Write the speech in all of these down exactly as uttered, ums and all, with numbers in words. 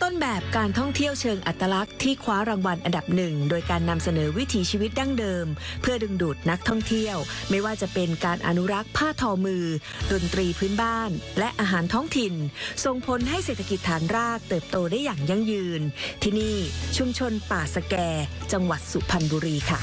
ต้นแบบการท่องเที่ยวเชิงอัตลักษณ์ที่คว้ารางวัลอันดับหนึ่งโดยการนำเสนอวิถีชีวิตดั้งเดิมเพื่อดึงดูดนักท่องเที่ยวไม่ว่าจะเป็นการอนุรักษ์ผ้าทอมือดนตรีพื้นบ้านและอาหารท้องถิ่นส่งผลให้เศรษฐกิจฐานรากเติบโตได้อย่างยั่งยืนที่นี่ชุมชนป่าสแกจังหวัดสุพรรณบุรีค่ะ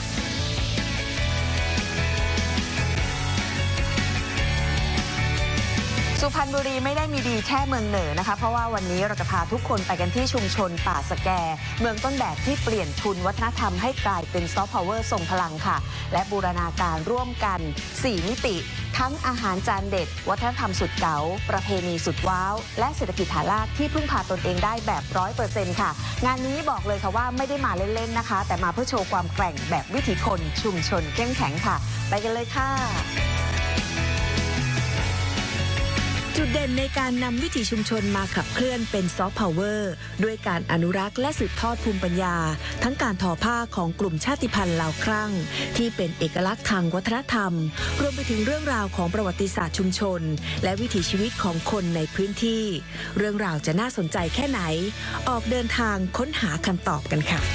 สุพรรณบุรีไม่ได้มีดีแค่เมืองเหนือนะคะเพราะว่าวันนี้เราจะพาทุกคนไปกันที่ชุมชนป่าสแกเมืองต้นแบบที่เปลี่ยนทุนวัฒนธรรมให้กลายเป็นซอฟต์พาวเวอร์ทรงพลังค่ะและบูรณาการร่วมกันสี่มิติทั้งอาหารจานเด็ดวัฒนธรรมสุดเก๋าประเพณีสุดว้าวและเศรษฐกิจฐานรากที่พึ่งพาตนเองได้แบบร้อยเปอร์เซ็นต์ค่ะงานนี้บอกเลยค่ะว่าไม่ได้มาเล่นๆนะคะแต่มาเพื่อโชว์ความแกร่งแบบวิถีคนชุมชนเข้มแข็งค่ะไปกันเลยค่ะจุดเด่นในการนำวิถีชุมชนมาขับเคลื่อนเป็นซอฟต์พาวเวอร์ด้วยการอนุรักษ์และสืบทอดภูมิปัญญาทั้งการทอผ้าของกลุ่มชาติพันธุ์ลาวครั่งที่เป็นเอกลักษณ์ทางวัฒนธรรมรวมไปถึงเรื่องราวของประวัติศาสตร์ชุมชนและวิถีชีวิตของคนในพื้นที่เรื่องราวจะน่าสนใจแค่ไหนออกเดินทางค้นหาคำตอบกันค่ะ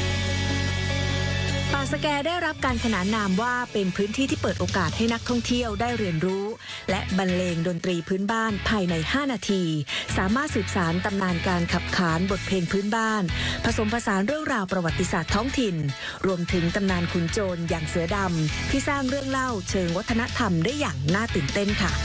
ป่าสแกได้รับการขนานนามว่าเป็นพื้นที่ที่เปิดโอกาสให้นักท่องเที่ยวได้เรียนรู้และบรรเลงดนตรีพื้นบ้านภายในห้านาทีสามารถสืบสานตำนานการขับขานบทเพลงพื้นบ้านผสมผสานเรื่องราวประวัติศาสตร์ท้องถิ่นรวมถึงตำนานขุนโจรอย่างเสือดำที่สร้างเรื่องเล่าเชิงวัฒนธรรมได้อย่างน่าตื่นเต้นค่ะ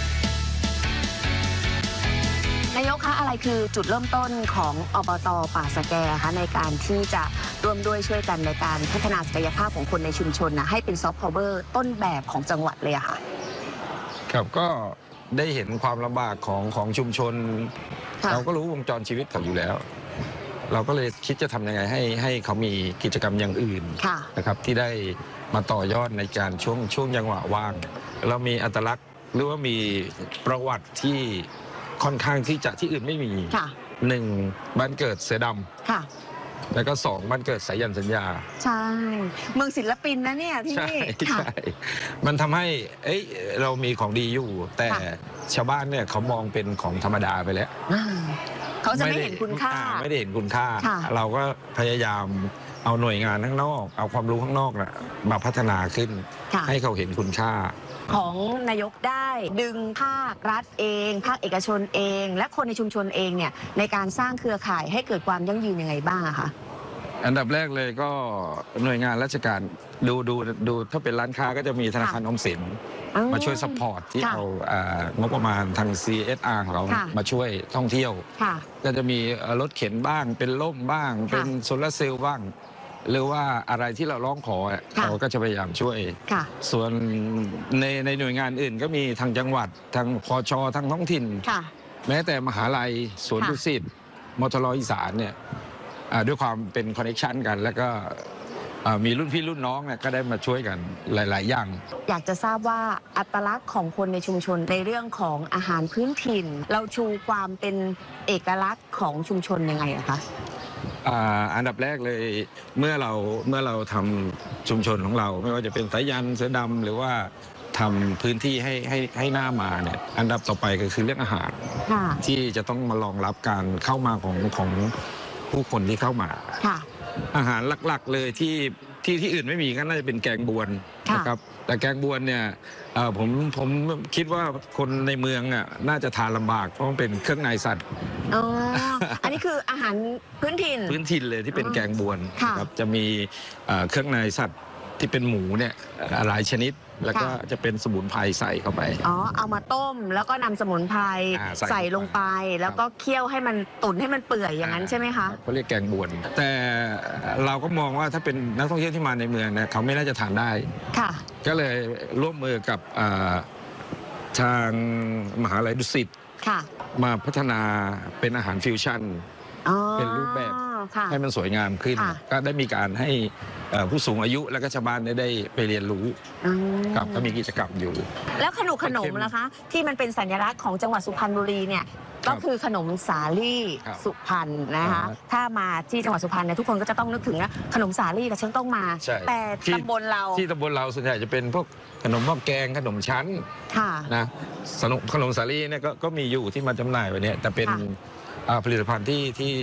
นายกคะอะไรคือจุดเริ่มต้นของอบต.ป่าสแกคะในการที่จะร่วมด้วยช่วยกันในการพัฒนาศักยภาพของคนในชุมชนนะให้เป็นซอฟต์พาวเวอร์ต้นแบบของจังหวัดเลยอะค่ะครับก็ได้เห็นความลำบากของของชุมชนเราก็รู้วงจรชีวิตเขาอยู่แล้วเราก็เลยคิดจะทำยังไงให้ให้เขามีกิจกรรมอย่างอื่นนะครับที่ได้มาต่อยอดในการช่วงช่วงจังหวะว่างเรามีอัตลักษณ์หรือว่ามีประวัติที่ค่อนข้างที่จะที่อื่นไม่มีหนึ่งบ้านเกิดเสือดำแล้วก็สองบ้านเกิดสายันสัญญาใช่เมืองศิลปินนะเนี่ยที่นี่ใช่มันทำให้เอ้ยเรามีของดีอยู่แต่ชาวบ้านเนี่ยเขามองเป็นของธรรมดาไปแล้วเขาจะไม่เห็นคุณค่าไม่ได้เห็นคุณค่าเราก็พยายามเอาหน่วยงานข้างนอกเอาความรู้ข้างนอกน่ะมาพัฒนาขึ้นให้เขาเห็นคุณค่าของนายกได้ดึงภาครัฐเองภาคเอกชนเองและคนในชุมชนเองเนี่ยในการสร้างเครือข่ายให้เกิดความยั่งยืนยังไงบ้างอะคะอันดับแรกเลยก็หน่วยงานราชการดูดูดูถ้าเป็นร้านค้าก็จะมีธนาคารออมสินมาช่วยซัพพอร์ตที่เอางบประมาณทาง ซี เอส อาร์ ของเรามาช่วยท่องเที่ยวก็จะมีรถเข็นบ้างเป็นล่มบ้างเป็นโซลาร์เซลล์บ้างหรือว่าอะไรที่เราร้องขอเราก็จะพยายามช่วยส่วนในในหน่วยงานอื่นก็มีทางจังหวัดทางพชทางท้องถิ่นแม้แต่มหาลัยสวนดุสิตมทรอีสานเนี่ยด้วยความเป็นคอนเนคชันกันแล้วก็มีรุ่นพี่รุ่นน้องเนี่ยก็ได้มาช่วยกันหลายๆอย่างอยากจะทราบว่าอัตลักษณ์ของคนในชุมชนในเรื่องของอาหารพื้นถิ่นเราชูความเป็นเอกลักษณ์ของชุมชนยังไงอะคะอันดับแรกเลยเมื่อเราเมื่อเราทำชุมชนของเราไม่ว่าจะเป็นสายันเสือดำหรือว่าทำพื้นที่ให้ให้ให้หน้ามาเนี่ยอันดับต่อไปก็คือเรื่องอาหารที่จะต้องมารองรับการเข้ามาของของผู้คนที่เข้ามาอาหารหลักๆเลยที่ที่ที่อื่นไม่มีก็น่าจะเป็นแกงบวนนะครับแต่แกงบวนเนี่ยผมผมคิดว่าคนในเมืองอ่ะน่าจะทานลำบากเพราะมันเป็นเครื่องในสัตว์อ๋ออันนี้คืออาหารพื้นถิ่นพื้นถิ่นเลยที่เป็นแกงบวนครับจะมีเครื่องในสัตว์ที่เป็นหมูเนี่ยหลายชนิดแล้วก็จะเป็นสมุนไพรใส่เข้าไปอ๋อเอามาต้มแล้วก็นำสมุนไพรใส่ลงไปแล้วก็เคี่ยวให้มันตุ๋นให้มันเปื่อยอย่างนั้นใช่ไหมคะเขาเรียกแกงบวนแต่เราก็มองว่าถ้าเป็นนักท่องเที่ยวที่มาในเมืองเนี่ยเขาไม่น่าจะทานได้ค่ะก็เลยร่วมมือกับทางมหาลัยดุสิตมาพัฒนาเป็นอาหารฟิวชั่นเป็นรูปแบบให้มันสวยงามขึ้นก็ได้มีการให้ผู้สูงอายุและก็ชาวบ้านได้ไปเรียนรู้กับก็มีกิจกรรมอยู่แล้วขนมขนมนะคะที่มันเป็นสัญลักษณ์ของจังหวัดสุพรรณบุรีเนี่ยก็คือขนมสาลี่สุพรรณนะคะถ้ามาที่จังหวัดสุพรรณเนี่ยทุกคนก็จะต้องนึกถึงนะขนมสาลี่กับฉันต้องมาแต่ตำบลเราที่ตำบลเราส่วนใหญ่จะเป็นพวกขนมหม้อแกงขนมชั้นนะขนมขนมสาลี่เนี่ยก็มีอยู่ที่มาจำหน่ายวันนี้แต่เป็นผลิตภัณฑ์ที่ที่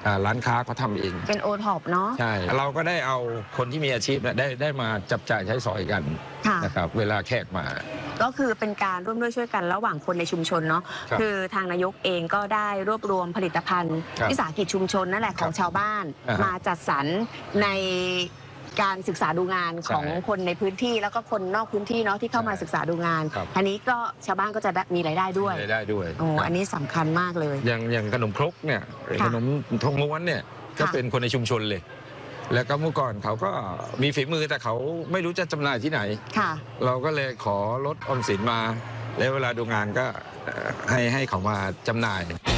อ่าร้านค้าเขาทำเองเป็นโอท็อปเนาะใช่เราก็ได้เอาคนที่มีอาชีพเนี่ยได้ได้มาจับจ่ายใช้สอยกันนะครับเวลาแขกมาก็คือเป็นการร่วมด้วยช่วยกันระหว่างคนในชุมชนเนาะคือทางนายกเองก็ได้รวบรวมผลิตภัณฑ์วิสาหกิจชุมชนนั่นแหละของชาวบ้านมาจัดสรรในการศึกษาดูงานของคนในพื้นที่แล้วก็คนนอกพื้นที่เนาะที่เข้ามาศึกษาดูงานอันนี้ก็ชาวบ้านก็จะมีรายได้ด้วยรายได้ด้วยโอ้อันนี้สำคัญมากเลยอย่างอย่างขนมครกเนี่ยขนมทองม้วนเนี่ยก็เป็นคนในชุมชนเลยแล้วก็เมื่อก่อนเขาก็มีฝีมือแต่เขาไม่รู้จะจำหน่ายที่ไหนเราก็เลยขอลดออมสินมาแล้วเวลาดูงานก็ให้ให้เขามาจำหน่าย